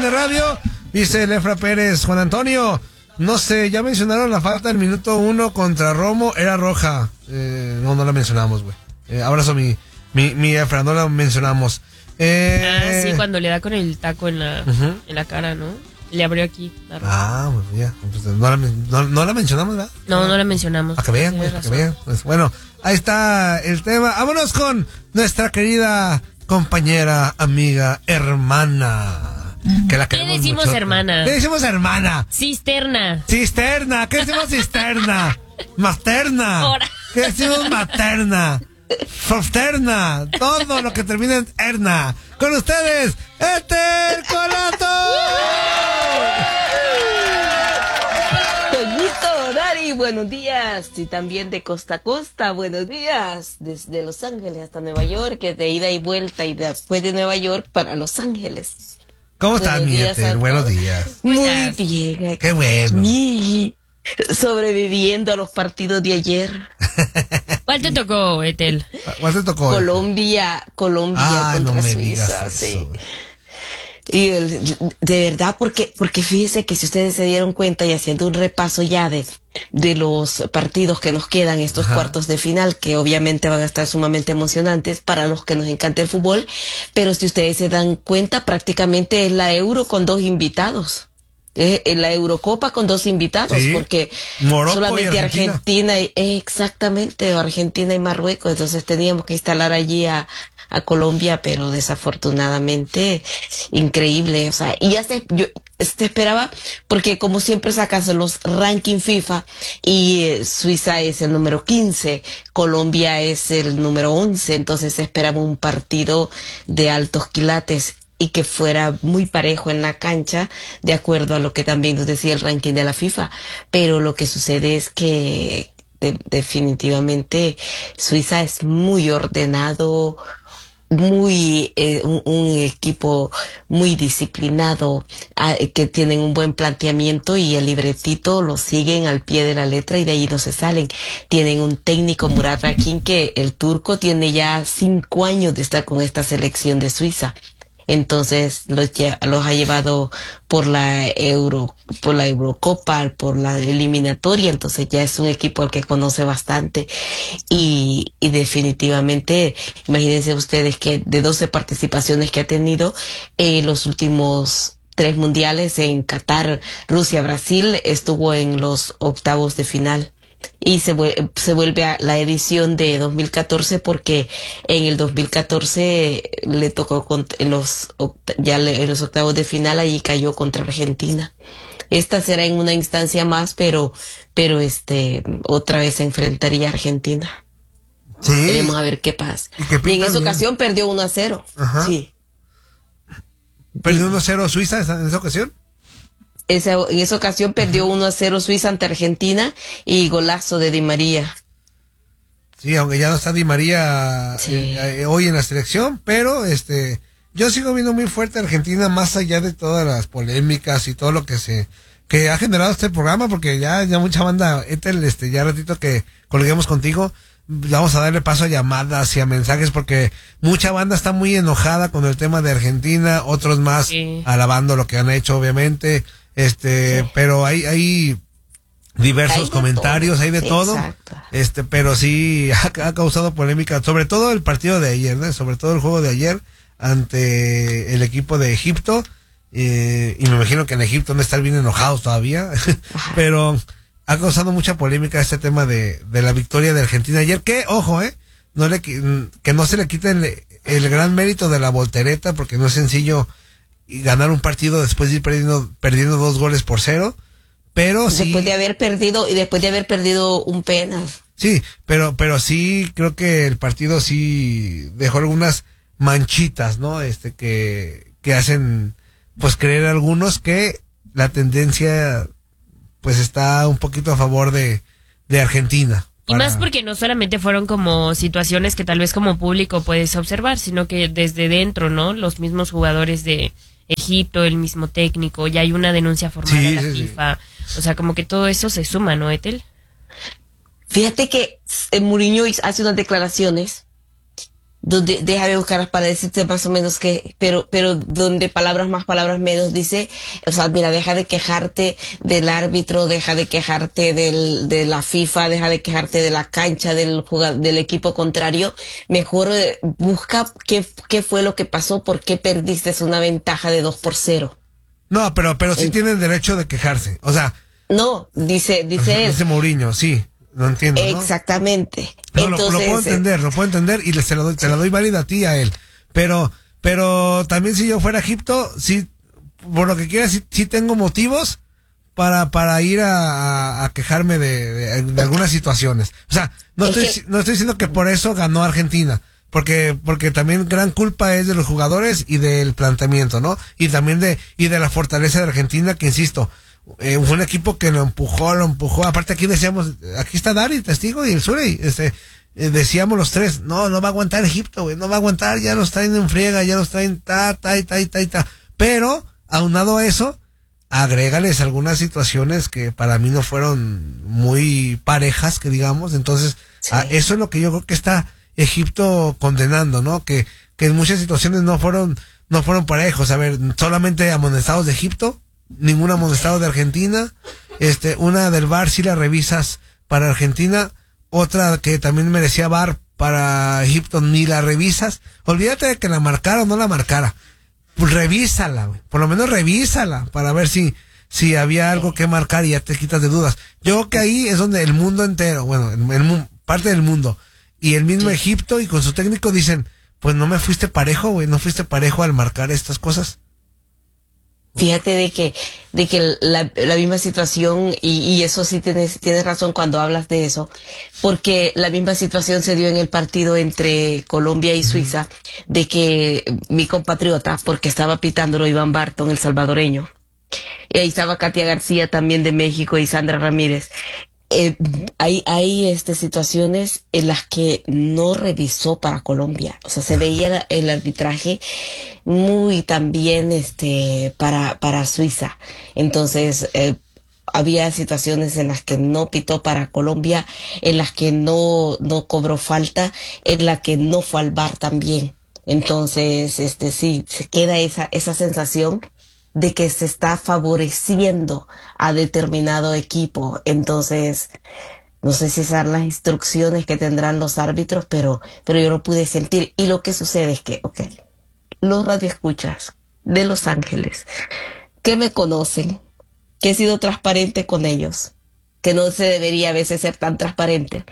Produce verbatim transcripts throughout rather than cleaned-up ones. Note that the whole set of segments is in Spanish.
de radio. Dice Lefra Pérez, Juan Antonio, no sé, ya mencionaron la falta del minuto uno contra Romo, era roja. Eh, no, no la mencionamos, güey. Eh, abrazo mi, mi, mi Efra, no la mencionamos. Eh, ah, sí, cuando le da con el taco en la, uh-huh. en la cara, ¿no? Le abrió aquí. Ah, bueno, ya. Pues, no, la, no, no la mencionamos, ¿verdad? No, no la mencionamos. Para que vean, güey, para que vean. Pues, bueno, ahí está el tema. Vámonos con nuestra querida compañera, amiga, hermana. Que la ¿Qué decimos mucho. hermana? ¿Qué decimos hermana? Cisterna. Cisterna. ¿Qué decimos cisterna? Materna. Ahora. ¿Qué decimos materna? Fraterna, todo lo que termina en erna. Con ustedes, Ethel Colato. Toñito, Dari, buenos días. Y también de costa a costa, buenos días. Desde Los Ángeles hasta Nueva York, que de ida y vuelta, y después de Nueva York para Los Ángeles. ¿Cómo estás, mi Ethel? Buenos días. Muy bien. Qué bueno. Y sobreviviendo a los partidos de ayer. ¿Cuál te tocó, Ethel? ¿Cuál te tocó? Colombia, Colombia ah, contra no me Suiza, digas sí. eso. Y el, de verdad, porque, porque fíjese que si ustedes se dieron cuenta y haciendo un repaso ya de, de los partidos que nos quedan, estos Ajá. cuartos de final, que obviamente van a estar sumamente emocionantes para los que nos encanta el fútbol, pero si ustedes se dan cuenta, prácticamente es la Euro con dos invitados. Es la Eurocopa con dos invitados, sí. porque Morocco solamente y Argentina, Argentina y, exactamente, Argentina y Marruecos, entonces teníamos que instalar allí a, a Colombia, pero desafortunadamente increíble, o sea, y ya se, yo se esperaba, porque como siempre sacas los ranking FIFA y eh, Suiza es el número quince, Colombia es el número once, entonces se esperaba un partido de altos quilates y que fuera muy parejo en la cancha, de acuerdo a lo que también nos decía el ranking de la FIFA. Pero lo que sucede es que de, definitivamente Suiza es muy ordenado, muy eh, un, un equipo muy disciplinado, eh, que tienen un buen planteamiento y el libretito lo siguen al pie de la letra y de ahí no se salen. Tienen un técnico, Murat Yakin, que el turco tiene ya cinco años de estar con esta selección de Suiza. Entonces los, los ha llevado por la Euro, por la Eurocopa, por la eliminatoria, entonces ya es un equipo al que conoce bastante y, y definitivamente, imagínense ustedes que de doce participaciones que ha tenido en los últimos tres mundiales en Qatar, Rusia, Brasil, estuvo en los octavos de final. Y se, vuelve, se vuelve a la edición de dos mil catorce porque en el dos mil catorce le tocó en los, ya en los octavos de final, allí cayó contra Argentina. Esta será en una instancia más, pero, pero este, otra vez se enfrentaría a Argentina. Sí. Veremos a ver qué pasa. Y, y en esa bien. ocasión perdió uno a cero. Ajá. Sí. ¿Perdió uno a cero Suiza en esa ocasión? Esa, en esa ocasión perdió uno a cero Suiza ante Argentina y golazo de Di María. Sí, aunque ya no está Di María sí. eh, eh, hoy en la selección, pero este yo sigo viendo muy fuerte a Argentina más allá de todas las polémicas y todo lo que se que ha generado este programa, porque ya ya mucha banda, Ethel, este ya ratito que colguemos contigo, vamos a darle paso a llamadas y a mensajes, porque mucha banda está muy enojada con el tema de Argentina, otros más sí. alabando lo que han hecho, obviamente. Este, sí. pero hay, hay diversos hay comentarios, todo. hay de todo, Exacto. este, pero sí ha, ha causado polémica, sobre todo el partido de ayer, ¿no? Sobre todo el juego de ayer ante el equipo de Egipto, eh, y me imagino que en Egipto no están bien enojados todavía, pero ha causado mucha polémica este tema de, de la victoria de Argentina ayer, que, ojo, eh, no le, que no se le quite el, el gran mérito de la voltereta, porque no es sencillo y ganar un partido después de ir perdiendo, perdiendo dos goles por cero, pero sí. Después de haber perdido, y después de haber perdido un penal. Sí, pero, pero sí, creo que el partido sí dejó algunas manchitas, ¿no? Este, que, que hacen, pues, creer a algunos que la tendencia, pues, está un poquito a favor de, de Argentina. Y más porque no solamente fueron como situaciones que tal vez como público puedes observar, sino que desde dentro, ¿no? Los mismos jugadores de Egipto, el mismo técnico, ya hay una denuncia formal sí, a la sí, FIFA. Sí. O sea, como que todo eso se suma, ¿no, Ethel? Fíjate que eh, Mourinho hace unas declaraciones donde, déjame buscar para decirte más o menos que, pero, pero donde palabras más, palabras menos, dice, o sea, mira, deja de quejarte del árbitro, deja de quejarte del, de la FIFA, deja de quejarte de la cancha, del jugador, del equipo contrario, mejor eh, busca qué, qué fue lo que pasó, por qué perdiste una ventaja de dos por cero. No, pero, pero sí Eh, tienen derecho de quejarse, o sea, No, dice, dice él. dice Mourinho, sí, lo entiendo, ¿no? Exactamente. No, lo, lo puedo Entonces, eh, entender, lo puedo entender y le, se lo doy, te la doy válida a ti y a él. Pero, pero también si yo fuera a Egipto, sí, por lo que quieras, sí, sí tengo motivos para, para ir a, a, a quejarme de, de, de algunas situaciones. O sea, no Es estoy, que- no estoy diciendo que por eso ganó Argentina. Porque, porque también gran culpa es de los jugadores y del planteamiento, ¿no? Y también de, y de la fortaleza de Argentina, que insisto, eh, fue un equipo que lo empujó, lo empujó. Aparte aquí decíamos, aquí está Dari, testigo, y el Surey, este, eh, decíamos los tres, no, no va a aguantar Egipto, güey, no va a aguantar, ya los traen en friega, ya los traen ta, ta, y ta, y ta, y ta. Pero, aunado a eso, agrégales algunas situaciones que para mí no fueron muy parejas, que digamos, entonces, Sí. a- eso es lo que yo creo que está Egipto condenando, ¿no? Que, que en muchas situaciones no fueron, no fueron parejos. A ver, solamente amonestados de Egipto, ningún amonestado de Argentina, este, una del V A R si la revisas para Argentina, otra que también merecía V A R para Egipto ni la revisas. Olvídate de que la marcara o no la marcara. Pues revísala, güey. Por lo menos revísala para ver si, si había algo que marcar y ya te quitas de dudas. Yo creo que ahí es donde el mundo entero, bueno, el, el mu- parte del mundo y el mismo Egipto y con su técnico dicen, pues no me fuiste parejo, güey, no fuiste parejo al marcar estas cosas. Fíjate de que, de que la, la misma situación, y, y eso sí tienes, tienes razón cuando hablas de eso, porque la misma situación se dio en el partido entre Colombia y Suiza, de que mi compatriota, porque estaba pitándolo Iván Barton, el salvadoreño, y ahí estaba Katia García también de México y Sandra Ramírez. Eh, hay hay este, situaciones en las que no revisó para Colombia, o sea, se veía la- el arbitraje muy también este para para Suiza. Entonces, eh, había situaciones en las que no pitó para Colombia, en las que no no cobró falta, en las que no fue al V A R también. Entonces, este sí, se queda esa esa sensación de que se está favoreciendo a determinado equipo. Entonces, no sé si esas son las instrucciones que tendrán los árbitros, pero, pero yo lo pude sentir. Y lo que sucede es que, ok, los radioescuchas de Los Ángeles, que me conocen, que he sido transparente con ellos, que no se debería a veces ser tan transparente,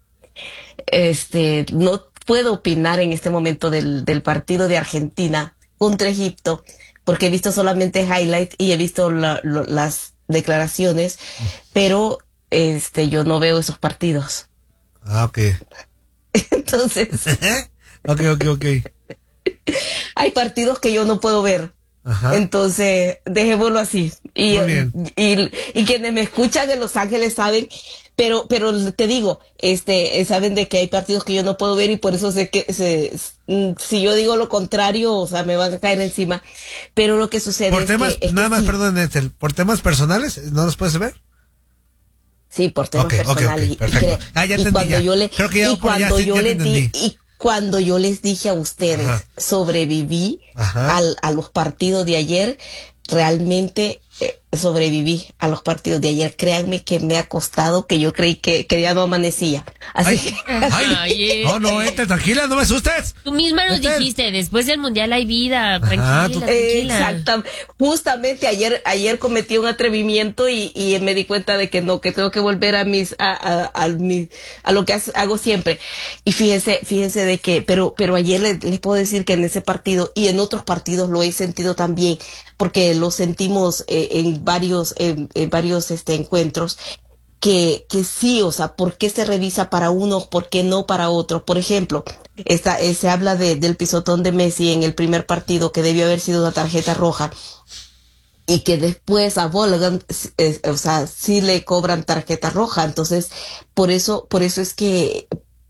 este, no puedo opinar en este momento del, del partido de Argentina contra Egipto, porque he visto solamente highlights y he visto la- lo- las declaraciones, pero este, yo no veo esos partidos. Ah, ok. Entonces, ok, ok, ok. hay partidos que yo no puedo ver. Ajá. Entonces, dejémoslo así. Y, Muy bien. y, y quienes me escuchan en Los Ángeles saben, pero, pero te digo, este, eh, saben de que hay partidos que yo no puedo ver y por eso sé que se, mm, si yo digo lo contrario, o sea, me van a caer encima. Pero lo que sucede Por es temas, que, es nada que más, sí, perdón, Ethel, por temas personales, ¿no los puedes ver? sí, por temas Ok, ok, ok, personales. Y- perfecto. y, Ah, ya y entendí, cuando ya. yo le, Creo que ya y por allá cuando sí, yo ya te les di, entendí. y cuando yo les dije a ustedes, Ajá. sobreviví Ajá. al, a los partidos de ayer, realmente eh, sobreviví a los partidos de ayer. Créanme que me ha costado, que yo creí que, que ya no amanecía. Así Ay, que, ay, Ay, no, no, Ethel, tranquila, no me asustes. Tú misma nos Ethel. dijiste, después del mundial hay vida, Ajá, tranquila, tú- tranquila. exactamente. Justamente ayer, ayer cometí un atrevimiento y, y me di cuenta de que no, que tengo que volver a mis, a, a, a, mi- a lo que has- hago siempre. Y fíjense, fíjense de que, pero, pero ayer les, les puedo decir que en ese partido y en otros partidos lo he sentido también, porque lo sentimos eh, en varios, en, en varios este encuentros. Que, que sí, o sea, ¿por qué se revisa para unos, por qué no para otros? Por ejemplo, esta, eh, se habla de, del pisotón de Messi en el primer partido que debió haber sido una tarjeta roja y que después a Volgan, eh, o sea, sí le cobran tarjeta roja. Entonces, por eso, por eso es que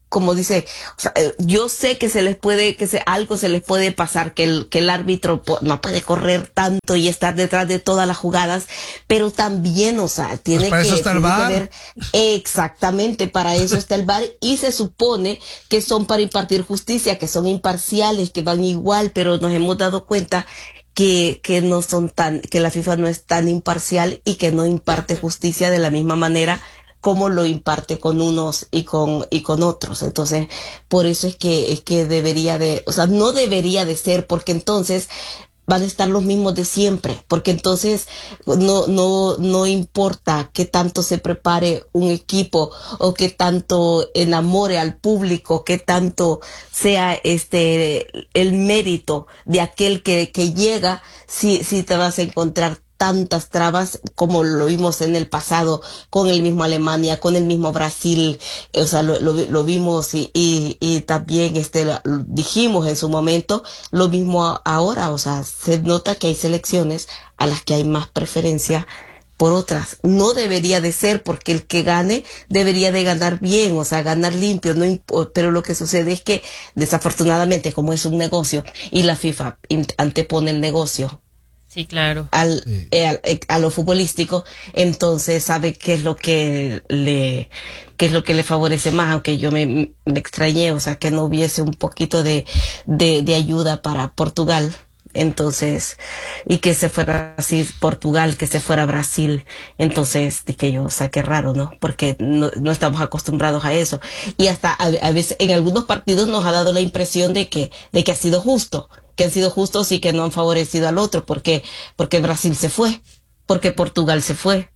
como dice, o sea, yo sé que se les puede, que se, algo se les puede pasar, que el, que el árbitro po, no puede correr tanto y estar detrás de todas las jugadas, pero también, o sea, tiene pues para que, eso está el tiene V A R. que ver, exactamente, para eso está el V A R, y se supone que son para impartir justicia, que son imparciales, que van igual, pero nos hemos dado cuenta que, que no son tan, que la FIFA no es tan imparcial y que no imparte justicia de la misma manera como lo imparte con unos y con y con otros. Entonces, por eso es que es que debería de, o sea, no debería de ser, porque entonces van a estar los mismos de siempre, porque entonces no no no importa qué tanto se prepare un equipo o qué tanto enamore al público, qué tanto sea este el mérito de aquel que que llega, si si te vas a encontrar tantas trabas como lo vimos en el pasado con el mismo Alemania, con el mismo Brasil, o sea, lo, lo, lo vimos y, y, y también este lo dijimos en su momento, lo mismo ahora, o sea, se nota que hay selecciones a las que hay más preferencia por otras. No debería de ser, porque el que gane debería de ganar bien, o sea, ganar limpio, no imp- pero lo que sucede es que desafortunadamente, como es un negocio y la FIFA antepone el negocio Sí, claro. al, Sí. eh, al- eh, a lo futbolístico, entonces sabe qué es lo que le qué es lo que le favorece más, aunque yo me, me extrañé, o sea, que no hubiese un poquito de, de, de ayuda para Portugal, entonces, y que se fuera así Portugal, que se fuera Brasil, entonces dije yo, o sea, qué raro, ¿no? Porque no, no estamos acostumbrados a eso, y hasta a, a veces en algunos partidos nos ha dado la impresión de que, de que ha sido justo, que han sido justos y que no han favorecido al otro, porque, porque Brasil se fue, porque Portugal se fue.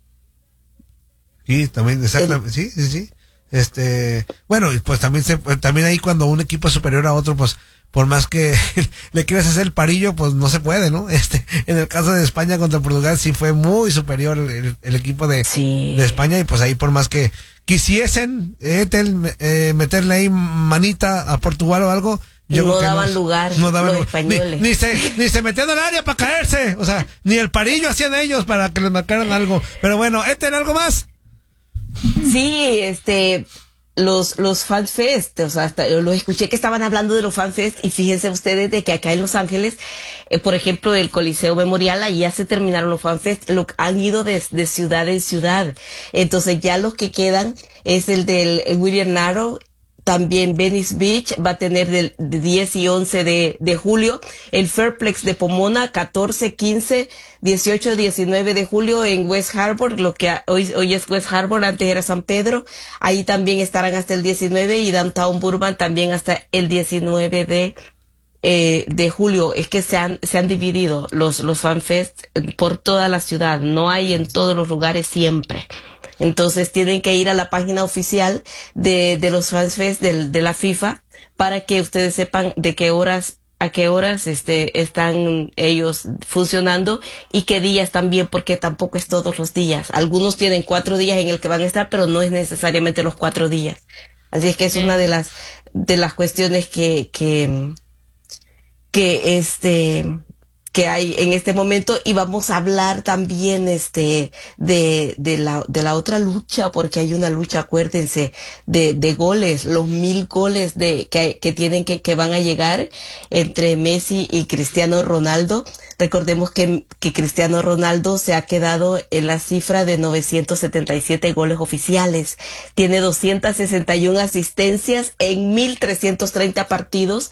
Sí, también, exactamente, sí, sí, sí. Este, bueno, y pues también se, también ahí cuando un equipo es superior a otro, pues, por más que le quieras hacer el parillo, pues no se puede, ¿no? Este, en el caso de España contra Portugal sí fue muy superior el, el equipo de, Sí. de España, y pues ahí por más que quisiesen eh, tel- eh, meterle ahí manita a Portugal o algo, yo No creo que daban lugar los lugar. españoles. Ni, ni se, ni se metían al área para caerse, o sea, ni el parillo hacían ellos para que les marcaran algo. Pero bueno, ¿este era algo más? Sí, este, los, los FanFest, o sea, hasta yo los escuché que estaban hablando de los FanFest, y fíjense ustedes de que acá en Los Ángeles, eh, por ejemplo, el Coliseo Memorial, ahí ya se terminaron los FanFest, lo, han ido de, de ciudad en ciudad. Entonces ya los que quedan es el del el William Narrow. También Venice Beach va a tener del de diez y once de, de julio. El Fairplex de Pomona, catorce, quince, dieciocho, diecinueve de julio en West Harbor, lo que hoy, hoy es West Harbor, antes era San Pedro. Ahí también estarán hasta el diecinueve, y Downtown Burbank también hasta el diecinueve de, eh, de julio. Es que se han, se han dividido los, los FanFest por toda la ciudad. No hay en todos los lugares siempre. Entonces tienen que ir a la página oficial de, de los FanFest del, de la FIFA para que ustedes sepan de qué horas, a qué horas este, están ellos funcionando y qué días también, porque tampoco es todos los días. Algunos tienen cuatro días en el que van a estar, pero no es necesariamente los cuatro días. Así es que es una de las, de las cuestiones que, que, que este, que hay en este momento. Y vamos a hablar también este de, de la de la otra lucha, porque hay una lucha, acuérdense, de, de goles, los mil goles de que, que tienen que, que van a llegar entre Messi y Cristiano Ronaldo. Recordemos que, que Cristiano Ronaldo se ha quedado en la cifra de novecientos setenta y siete goles oficiales. Tiene doscientas sesenta y una asistencias en mil trescientos treinta partidos.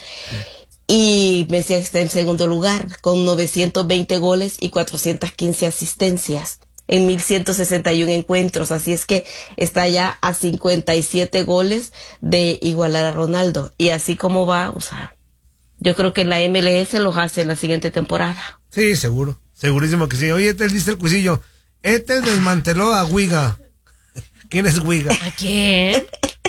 Y Messi está en segundo lugar con novecientos veinte goles y cuatrocientas quince asistencias en mil ciento sesenta y uno encuentros. Así es que está ya a cincuenta y siete goles de igualar a Ronaldo. Y así como va, o sea, yo creo que la M L S los hace en la siguiente temporada. Sí, seguro. Segurísimo que sí. Oye, este dice el cuisillo. Este desmanteló a Wiga. ¿Quién es Wiga? ¿A quién?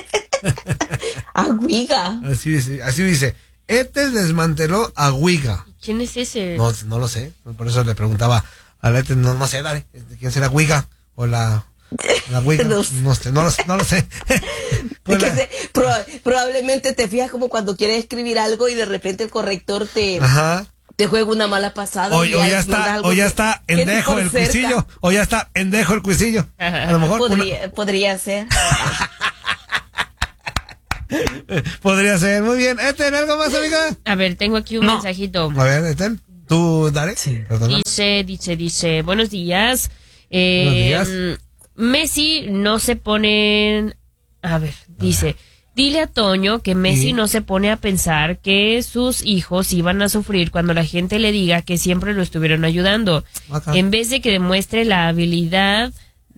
¡Ah, Wiga! Así dice, así dice. Este desmanteló a Wiga. ¿Quién es ese? No, no lo sé. Por eso le preguntaba a la no, no sé, dale. ¿Quién será Wiga? O la, la Wiga. No No, sé. no sé, no lo sé. No lo sé. Pues Es que la- se- proba- probablemente te fijas como cuando quieres escribir algo y de repente el corrector te, Ajá. te juega una mala pasada. O, y o ya mandas está, algo o ya que- está que te endejo el concerta. cuisillo. O ya está endejo el cuisillo. A lo mejor. una- Podría, podría ser. Podría ser, muy bien. ¿Eten algo más, amiga? A ver, tengo aquí un No. mensajito. A ver, Eten, tú, dale. Sí. Perdona. Dice, dice, dice, buenos días. Eh, Buenos días. Messi no se pone... A ver, dice, dile a Toño que Messi Sí. no se pone a pensar que sus hijos iban a sufrir cuando la gente le diga que siempre lo estuvieron ayudando. Acá. En vez de que demuestre la habilidad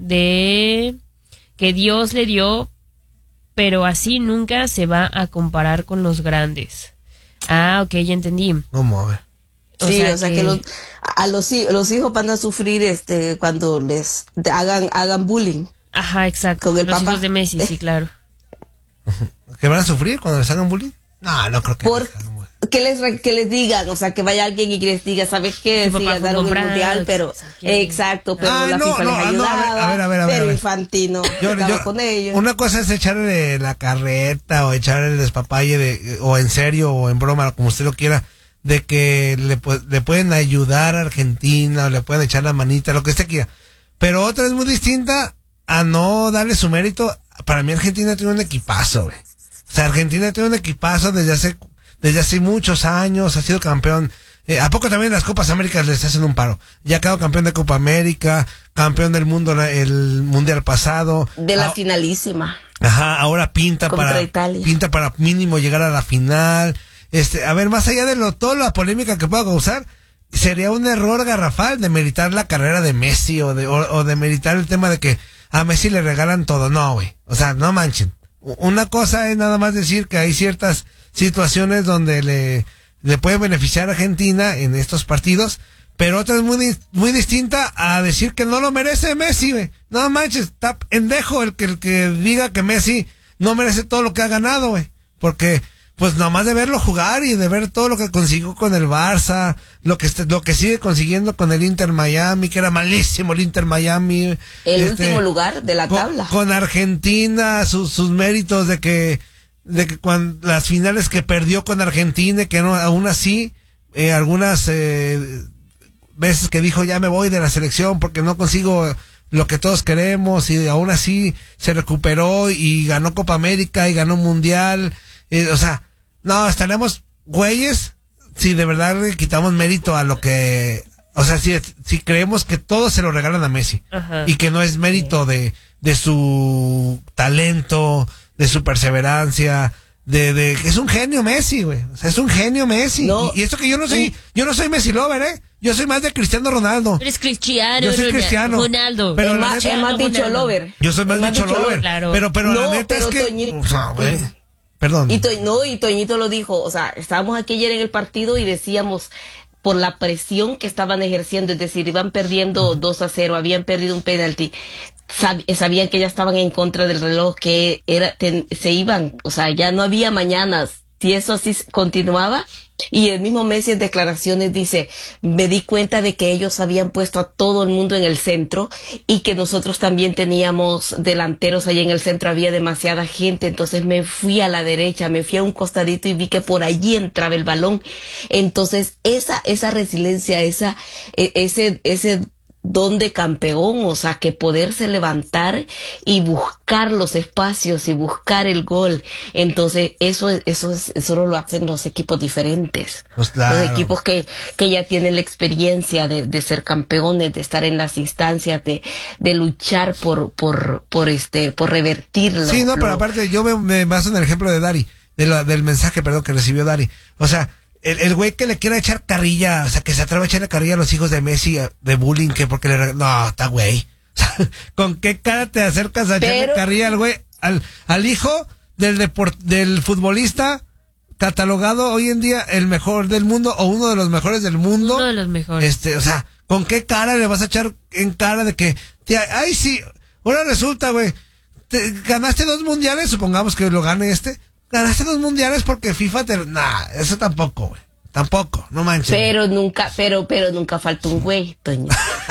de que Dios le dio, pero así nunca se va a comparar con los grandes. Ah, ok, ya entendí. ¿Cómo? A ver. O Sí, sea o sea que, que- los, a los, hi- los hijos van a sufrir este cuando les te hagan hagan bullying. Ajá, exacto. Con el Los papá. hijos de Messi, sí, claro. ¿Que van a sufrir cuando les hagan bullying? No, no creo que Por les hagan bullying. que les re- que les digan, o sea, que vaya alguien y que les diga, ¿sabes qué? Tu Sí, papá fue ganaron el comprado, mundial, pero o sea, que- exacto, pero Ah, la no, FIFA no, les ah, no, ayudaba, a ver, a ver, a ver, a pero ver. Infantino Yo- estaba yo- con ellos. Una cosa es echarle la carreta o echarle el despapalle de, o en serio o en broma, como usted lo quiera, de que le, pu- le pueden ayudar a Argentina o le pueden echar la manita, lo que usted quiera. Pero otra es muy distinta a no darle su mérito. Para mí Argentina tiene un equipazo, güey. O sea, Argentina tiene un equipazo desde hace, desde hace muchos años, ha sido campeón. Eh, ¿A poco también las Copas Américas les hacen un paro? Ya ha quedado campeón de Copa América, campeón del mundo la- el mundial pasado. De la Ah, finalísima. Ajá, ahora pinta Contra para Italia. pinta para mínimo llegar a la final. Este, a ver, más allá de lo toda la polémica que pueda causar, sería un error garrafal de meritar la carrera de Messi o de o, o de meritar el tema de que a Messi le regalan todo. No, güey. O sea, no manchen. U- Una cosa es nada más decir que hay ciertas situaciones donde le le puede beneficiar a Argentina en estos partidos, pero otra es muy, di- muy distinta a decir que no lo merece Messi, güey. No manches, está pendejo el que, el que diga que Messi no merece todo lo que ha ganado, güey. Porque, pues nomás de verlo jugar y de ver todo lo que consiguió con el Barça, lo que este- lo que sigue consiguiendo con el Inter Miami, que era malísimo el Inter Miami. El este, último lugar de la con, tabla. con Argentina, sus, sus méritos de que, de que cuando las finales que perdió con Argentina, que no, aún así, eh, algunas eh, veces que dijo ya me voy de la selección porque no consigo lo que todos queremos, y aún así se recuperó y ganó Copa América y ganó Mundial. Eh, o sea, no, estaremos güeyes si de verdad le quitamos mérito a lo que, o sea, si, si creemos que todo se lo regalan a Messi Ajá. y que no es mérito de, de su talento, de su perseverancia, de, de que es un genio Messi, güey. O sea, es un genio Messi. No. Y, y esto que yo no soy, Y- yo no soy Messi lover, ¿eh? Yo soy más de Cristiano Ronaldo. Eres Cristiano, Yo soy Ronaldo, cristiano. Ronaldo. Pero el la más, neta- el más dicho Ronaldo. lover. Yo soy más El dicho lover. claro. Pero, pero la No, neta pero es que, Toñi- o sea, güey, perdón. Y To- no, y Toñito lo dijo, o sea, estábamos aquí ayer en el partido y decíamos por la presión que estaban ejerciendo, es decir, iban perdiendo dos a cero, habían perdido un penalti, sab- sabían que ya estaban en contra del reloj, que era ten- se iban, o sea, ya no había mañanas. Si eso así continuaba, y el mismo Messi en declaraciones dice, me di cuenta de que ellos habían puesto a todo el mundo en el centro y que nosotros también teníamos delanteros ahí en el centro, había demasiada gente, entonces me fui a la derecha, me fui a un costadito y vi que por allí entraba el balón. Entonces, esa, esa resiliencia, esa, e- ese, ese don de campeón, o sea, que poderse levantar y buscar los espacios y buscar el gol. Entonces, eso, eso es, eso lo hacen los equipos diferentes. Pues claro. Los equipos que, que ya tienen la experiencia de, de ser campeones, de estar en las instancias, de, de luchar por, por, por este, por revertirlo. Sí, no, pero aparte yo me, me baso en el ejemplo de Dari, de la, del mensaje, perdón, que recibió Dari. O sea, el, el güey que le quiera echar carrilla, o sea, que se atreve a echarle carrilla a los hijos de Messi, eh, de bullying, que porque le reg- no, está güey. O sea, ¿con qué cara te acercas a echarle Pero- carrilla al güey, al, al hijo del deport, del futbolista catalogado hoy en día el mejor del mundo o uno de los mejores del mundo? Uno de los mejores. Este, o sea, ¿con qué cara le vas a echar en cara de que, tía, ay sí, ahora resulta, güey, te- ganaste dos mundiales, supongamos que lo gane este, ganaste dos mundiales porque FIFA te, nah, eso tampoco, güey, tampoco, no manches. Pero nunca, pero, pero nunca falta un güey, Toño.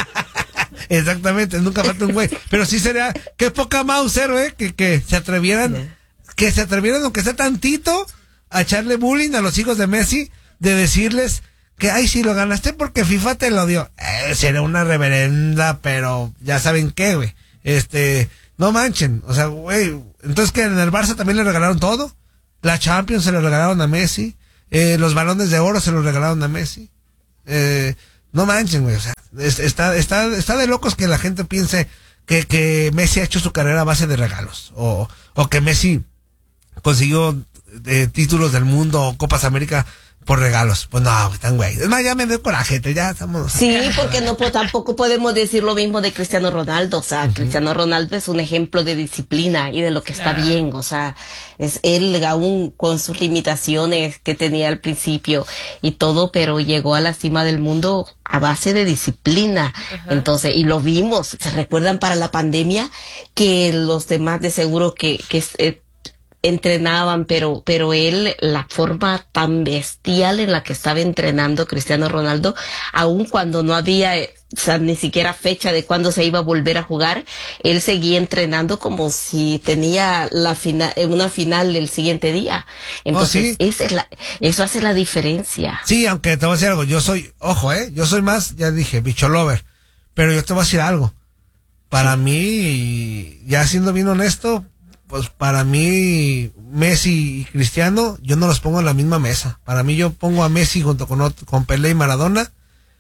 Exactamente, nunca falta un güey, pero sí sería, qué poca Mauser, güey, que, que se atrevieran, que se atrevieran, aunque sea tantito, a echarle bullying a los hijos de Messi, de decirles que, ay, sí, lo ganaste porque FIFA te lo dio. Eh, sería una reverenda, pero ya saben qué, güey. Este, no manchen, o sea, güey, entonces que en el Barça también le regalaron todo. La Champions se lo regalaron a Messi. Eh, los balones de oro se los regalaron a Messi. Eh, no manchen, güey. O sea, es, está, está, está de locos que la gente piense que, que Messi ha hecho su carrera a base de regalos. O, o que Messi consiguió eh, títulos del mundo o Copas América por regalos. Pues no, están güey. Es más, ya me dio coraje, ya estamos. Sí, porque no pues, tampoco podemos decir lo mismo de Cristiano Ronaldo. O sea, uh-huh. Cristiano Ronaldo es un ejemplo de disciplina y de lo que está claro. bien. O sea, es él aún con sus limitaciones que tenía al principio y todo, pero llegó a la cima del mundo a base de disciplina. Uh-huh. Entonces, y lo vimos. ¿Se recuerdan para la pandemia que los demás de seguro que, que eh, entrenaban, pero pero él, la forma tan bestial en la que estaba entrenando Cristiano Ronaldo, aun cuando no había o sea, ni siquiera fecha de cuándo se iba a volver a jugar, él seguía entrenando como si tenía la final, una final el siguiente día. Entonces, oh, ¿sí? esa es la, eso hace la diferencia. Sí, aunque te voy a decir algo, yo soy, ojo, eh, yo soy más, ya dije, bicho lover, pero yo te voy a decir algo. Para sí. mí, ya siendo bien honesto, pues para mí, Messi y Cristiano, yo no los pongo en la misma mesa. Para mí yo pongo a Messi junto con, otro, con Pelé y Maradona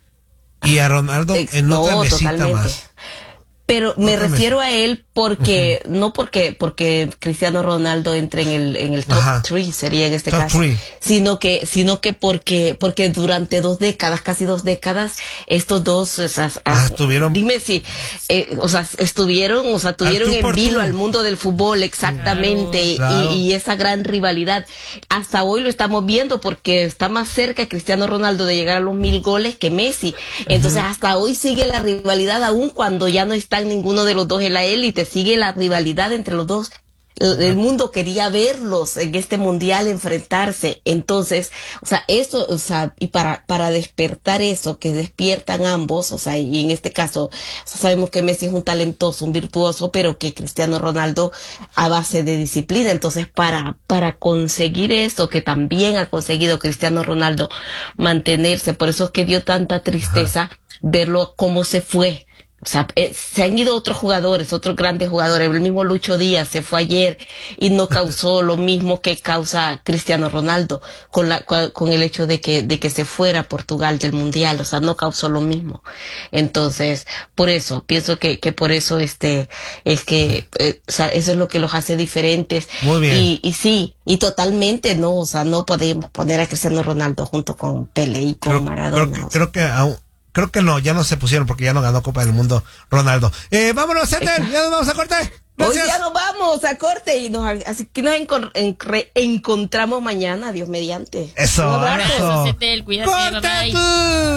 y a Ronaldo en no, otra mesita totalmente. Más. Pero me no refiero a él porque, uh-huh. no porque, porque Cristiano Ronaldo entre en el, en el top tres, sería en este top caso, three. sino que, sino que porque, porque durante dos décadas, casi dos décadas, estos dos, o sea, ah, estuvieron, dime si, eh, o sea, estuvieron, o sea, tuvieron en vilo al mundo del fútbol, exactamente, claro, claro. Y, y esa gran rivalidad, hasta hoy lo estamos viendo porque está más cerca Cristiano Ronaldo de llegar a los mil goles que Messi, entonces uh-huh. hasta hoy sigue la rivalidad aún cuando ya no está ninguno de los dos en la élite, sigue la rivalidad entre los dos. El, el mundo quería verlos en este mundial enfrentarse. Entonces, o sea, eso, o sea, y para, para despertar eso, que despiertan ambos, o sea, y en este caso, o sea, sabemos que Messi es un talentoso, un virtuoso, pero que Cristiano Ronaldo a base de disciplina. Entonces, para, para conseguir eso, que también ha conseguido Cristiano Ronaldo mantenerse, por eso es que dio tanta tristeza Ajá. verlo cómo se fue. O sea, eh, se han ido otros jugadores, otros grandes jugadores. El mismo Lucho Díaz se fue ayer y no causó lo mismo que causa Cristiano Ronaldo con la con el hecho de que de que se fuera a Portugal del Mundial. O sea, no causó lo mismo. Entonces, por eso pienso que que por eso este es que eh, o sea, eso es lo que los hace diferentes. Muy bien. Y y sí, y totalmente no, o sea, no podemos poner a Cristiano Ronaldo junto con Pelé y con creo, Maradona. Creo, creo que aún Creo que no, ya no se pusieron porque ya no ganó Copa del Mundo Ronaldo. Eh, vámonos, Ethel, ya nos vamos a corte. Gracias. Hoy ya nos vamos a corte y nos, así que nos encon, en, re, encontramos mañana, Dios mediante. Eso. Un abrazo. Ethel, cuídate, bye bye.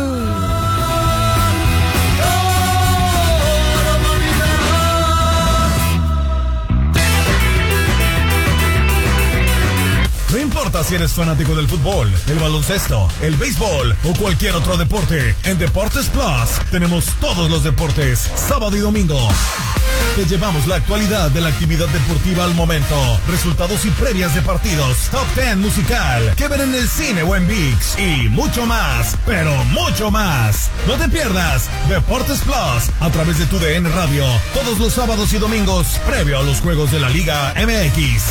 No importa si eres fanático del fútbol, el baloncesto, el béisbol o cualquier otro deporte, en Deportes Plus tenemos todos los deportes, sábado y domingo. Te llevamos la actualidad de la actividad deportiva al momento, resultados y previas de partidos, top diez musical, que ver en el cine o en ViX y mucho más, pero mucho más. No te pierdas Deportes Plus a través de tu D N Radio, todos los sábados y domingos, previo a los juegos de la Liga M X.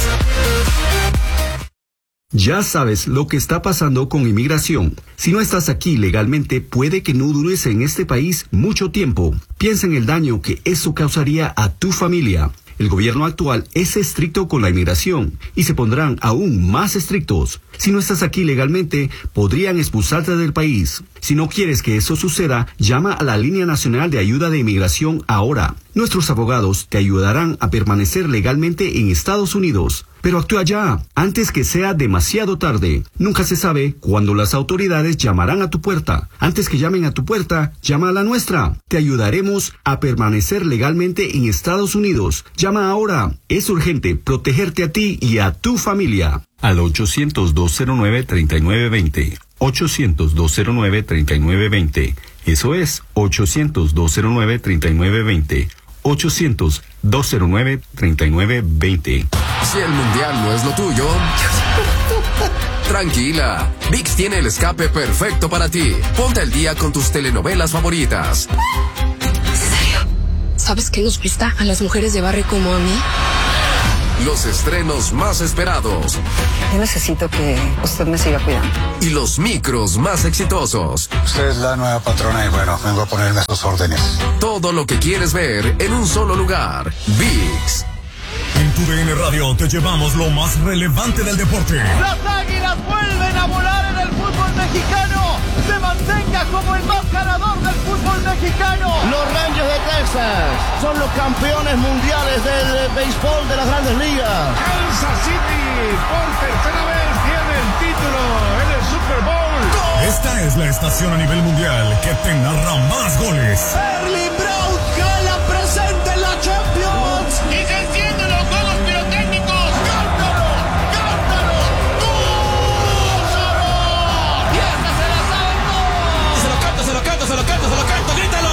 Ya sabes lo que está pasando con inmigración. Si no estás aquí legalmente, puede que no dures en este país mucho tiempo. Piensa en el daño que eso causaría a tu familia. El gobierno actual es estricto con la inmigración y se pondrán aún más estrictos. Si no estás aquí legalmente, podrían expulsarte del país. Si no quieres que eso suceda, llama a la Línea Nacional de Ayuda de Inmigración ahora. Nuestros abogados te ayudarán a permanecer legalmente en Estados Unidos. Pero actúa ya, antes que sea demasiado tarde. Nunca se sabe cuándo las autoridades llamarán a tu puerta. Antes que llamen a tu puerta, llama a la nuestra. Te ayudaremos a permanecer legalmente en Estados Unidos. Llama ahora. Es urgente protegerte a ti y a tu familia. Al ochocientos, dos cero nueve, treinta y nueve veinte. ochocientos, dos cero nueve, treinta y nueve veinte. Eso es ochocientos, dos cero nueve, treinta y nueve veinte. ochocientos, dos cero nueve, treinta y nueve veinte. Si el mundial no es lo tuyo, tranquila, ViX tiene el escape perfecto para ti. Ponte al día con tus telenovelas favoritas. ¿En serio? ¿Sabes qué nos gusta a las mujeres de barrio como a mí? los estrenos más esperados. Yo necesito que usted me siga cuidando. Y los micros más exitosos. Usted es la nueva patrona y bueno, vengo a ponerme a sus órdenes. Todo lo que quieres ver en un solo lugar. ViX. En tu D N Radio te llevamos lo más relevante del deporte. Las Águilas vuelven a volar en el fútbol mexicano. Se mantenga como el más ganador del fútbol mexicano. Los Rangers de Texas son los campeones mundiales del béisbol de las Grandes Ligas. Kansas City por tercera vez tiene el título en el Super Bowl. Esta es la estación a nivel mundial que te narra más goles. Erling Braut Haaland presente en la Champions. Y se encienden los juegos pirotécnicos. ¡Cántalo! ¡Cántalo! ¡Gózalo! ¡Y esta se la sabe todo! Se lo canto, se lo canto, se lo canto, se lo canto, grítalo.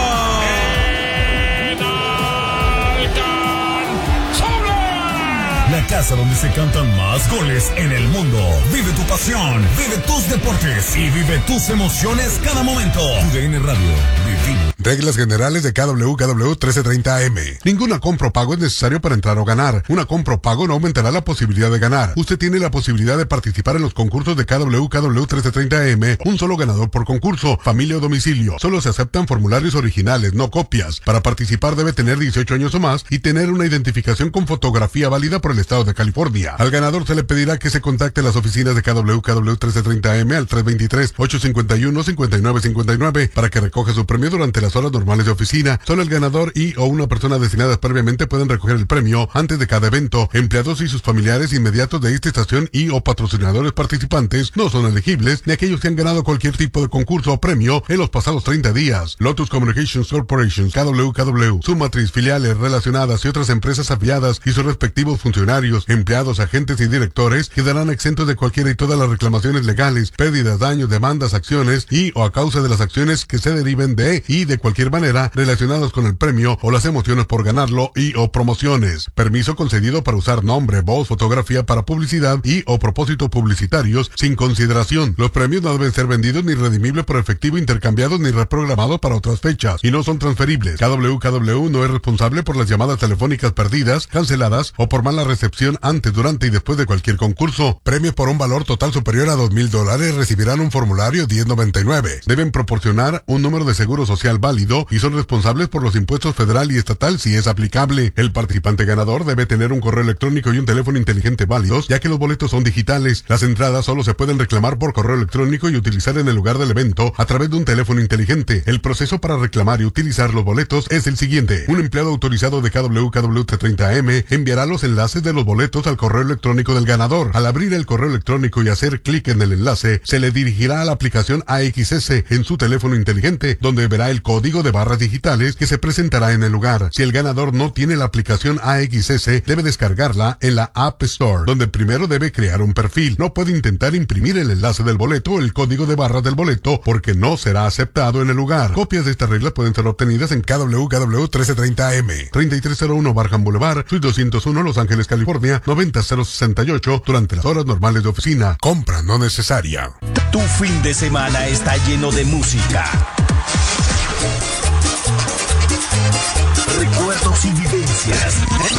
La casa donde se cantan más goles en el mundo. Vive tu pasión, vive tus deportes y vive tus emociones cada momento. Tu D N Radio, vivimos. Reglas generales de K W K W trece treinta A M. Ninguna compra o pago es necesario para entrar o ganar. Una compra o pago no aumentará la posibilidad de ganar. Usted tiene la posibilidad de participar en los concursos de K W K W trece treinta A M. Un solo ganador por concurso, familia o domicilio. Solo se aceptan formularios originales, no copias. Para participar debe tener dieciocho años o más y tener una identificación con fotografía válida por el estado de California. Al ganador se le pedirá que se contacte a las oficinas de K W K W trece treinta A M al tres dos tres, ocho cinco uno, cinco nueve cinco nueve para que recoja su premio durante las horas normales de oficina. Solo el ganador y o una persona designadas previamente pueden recoger el premio antes de cada evento. Empleados y sus familiares inmediatos de esta estación y o patrocinadores participantes no son elegibles, ni aquellos que han ganado cualquier tipo de concurso o premio en los pasados treinta días. Lotus Communications Corporation, K W K W, su matriz, filiales relacionadas y otras empresas afiliadas y sus respectivos funcionarios, empleados, agentes y directores quedarán exentos de cualquiera y todas las reclamaciones legales, pérdidas, daños, demandas, acciones y o a causa de las acciones que se deriven de y de cualquier manera relacionados con el premio o las emociones por ganarlo y o promociones. Permiso concedido para usar nombre, voz, fotografía para publicidad y o propósitos publicitarios sin consideración. Los premios no deben ser vendidos ni redimibles por efectivo, intercambiados ni reprogramados para otras fechas y no son transferibles. K W K W no es responsable por las llamadas telefónicas perdidas, canceladas o por mala recepción antes, durante y después de cualquier concurso. Premios por un valor total superior a dos mil dólares recibirán un formulario diez noventa y nueve. Deben proporcionar un número de seguro social válido y son responsables por los impuestos federal y estatal si es aplicable. El participante ganador debe tener un correo electrónico y un teléfono inteligente válidos, ya que los boletos son digitales. Las entradas solo se pueden reclamar por correo electrónico y utilizar en el lugar del evento a través de un teléfono inteligente. El proceso para reclamar y utilizar los boletos es el siguiente. Un empleado autorizado de K W K W treinta A M enviará los enlaces de los boletos al correo electrónico del ganador. Al abrir el correo electrónico y hacer clic en el enlace, se le dirigirá a la aplicación A X S en su teléfono inteligente, donde verá el código de barras digitales que se presentará en el lugar. Si el ganador no tiene la aplicación A X S, debe descargarla en la App Store, donde primero debe crear un perfil. No puede intentar imprimir el enlace del boleto o el código de barras del boleto, porque no será aceptado en el lugar. Copias de estas reglas pueden ser obtenidas en K W K W trece treinta A M, treinta y tres cero uno Barham Boulevard, Suite doscientos uno, Los Ángeles, California, noventa cero sesenta y ocho, durante las horas normales de oficina. Compra no necesaria. Tu fin de semana está lleno de música, recuerdos y vivencias.